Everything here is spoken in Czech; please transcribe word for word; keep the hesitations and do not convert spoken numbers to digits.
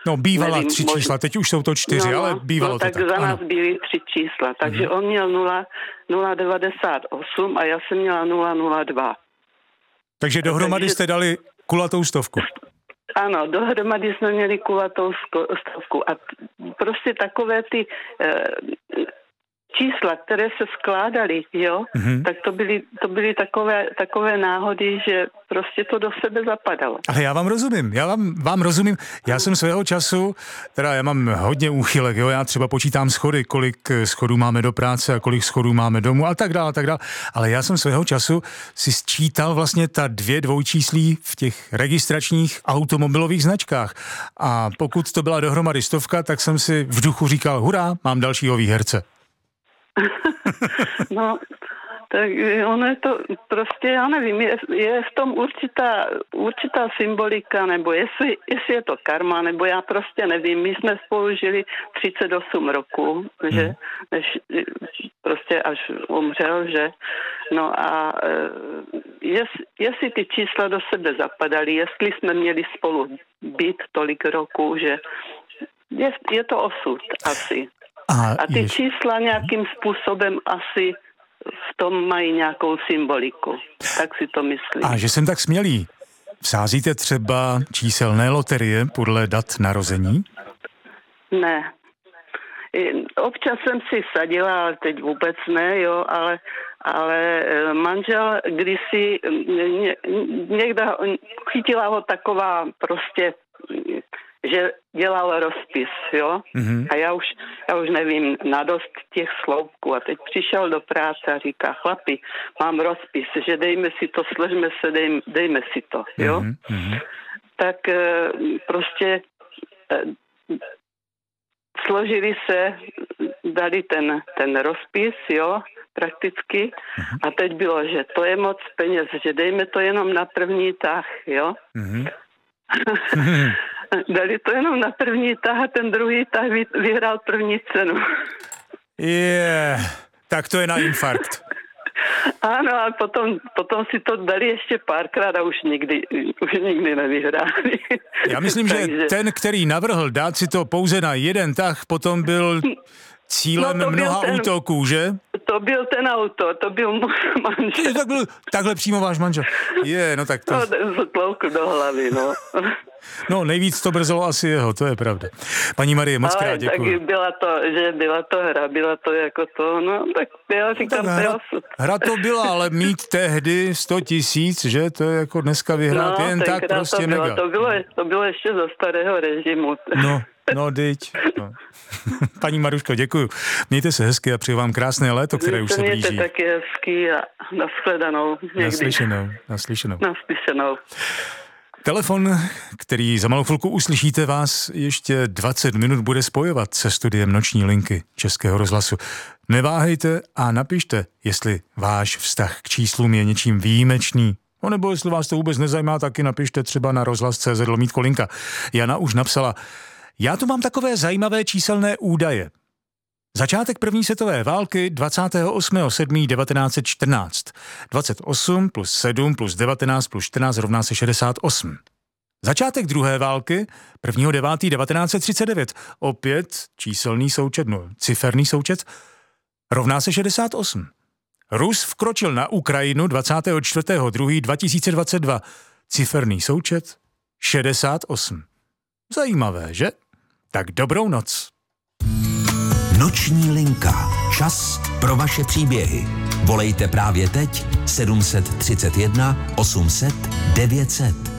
No, bývala nevím, tři možná... čísla, teď už jsou to čtyři, no, ale bývalo no, to tak. tak. za nás ano. byly tři čísla, takže mm-hmm. on měl nula devadesát osm a já jsem měla nula nula dva. Takže dohromady takže... jste dali kulatou stovku. Ano, dohromady jsme měli kulatou stovku a prostě takové ty e, čísla, které se skládaly, jo, mm-hmm. tak to byly, to byly takové, takové náhody, že prostě to do sebe zapadalo. Ale já vám rozumím, já vám, vám rozumím. Já jsem svého času, teda já mám hodně úchylek, jo, já třeba počítám schody, kolik schodů máme do práce a kolik schodů máme domů a tak dále, a tak dále. Ale já jsem svého času si sčítal vlastně ta dvě dvojčíslí v těch registračních automobilových značkách. A pokud to byla dohromady stovka, tak jsem si v duchu říkal, hurá, mám dalšího výherce. No, tak ono je to prostě, já nevím, je, je v tom určitá, určitá symbolika, nebo jestli, jestli je to karma, nebo já prostě nevím. My jsme spolu žili třicet osm roků, že, než prostě až umřel, že. No a jest, jestli ty čísla do sebe zapadaly, jestli jsme měli spolu být tolik roků, že je, je to osud asi. A, a ty jež... čísla nějakým způsobem asi v tom mají nějakou symboliku. Tak si to myslím. A že jsem tak smělý. Vsázíte třeba číselné loterie podle dat narození? Ne. Občas jsem si sadila, ale teď vůbec ne, jo, ale, ale manžel kdysi ně, někde chytila ho taková prostě, že dělal rozpis, jo, mm-hmm. a já už, já už nevím na dost těch sloupků a teď přišel do práce a říká, chlapi, mám rozpis, že dejme si to, složme se, dej, dejme si to, jo. Mm-hmm. Tak prostě složili se, dali ten, ten rozpis, jo, prakticky, mm-hmm. a teď bylo, že to je moc peněz, že dejme to jenom na první tah, jo. Mm-hmm. Dali to jenom na první tah a ten druhý tah vyhrál první cenu. Je, yeah. Tak to je na infarkt. Ano, a potom, potom si to dali ještě párkrát a už nikdy, už nikdy nevyhráli. Já myslím, že Takže... ten, který navrhl dát si to pouze na jeden tah, potom byl cílem no mnoha ten, útoků, že? To byl ten autor, to byl můj manžel. Tak byl, takhle přímo váš manžel. Je, no tak to... No, ten tloukl do hlavy, no. No, nejvíc to brzelo asi jeho, to je pravda. Paní Marie, moc krát děkuji. Ale tak byla to, že byla to hra, byla to jako to, no, tak já říkám, no, hra, hra to byla, ale mít tehdy sto tisíc, že, to je jako dneska vyhrát no, jen tak prostě to bylo, mega. To bylo, to bylo ještě za starého režimu. No, no, dyť. No. Paní Maruško, děkuji. Mějte se hezky a přeji vám krásné léto, které už se blíží. Mějte taky hezky a nashledanou. Někdy. Naslyšenou, naslyšenou. Naslyšenou. Telefon, který za malou chvilku uslyšíte, vás ještě dvacet minut bude spojovat se studiem Noční linky Českého rozhlasu. Neváhejte a napište, jestli váš vztah k číslům je něčím výjimečný. No nebo jestli vás to vůbec nezajímá, taky napište třeba na rozhlas tečka cé zet lomítko linka. Jana už napsala, já tu mám takové zajímavé číselné údaje. Začátek první světové války dvacátého osmého sedmého devatenáct set čtrnáct. dvacet osm plus sedm plus devatenáct plus čtrnáct rovná se šedesát osm. Začátek druhé války prvního devátého devatenáct set třicet devět. Opět číselný součet, no, ciferný součet, rovná se šedesát osm. Rus vkročil na Ukrajinu dvacátého čtvrtého druhého dva tisíce dvacet dva. Ciferný součet šedesát osm. Zajímavé, že? Tak dobrou noc. Noční linka. Čas pro vaše příběhy. Volejte právě teď sedm set třicet jedna osm set devět set.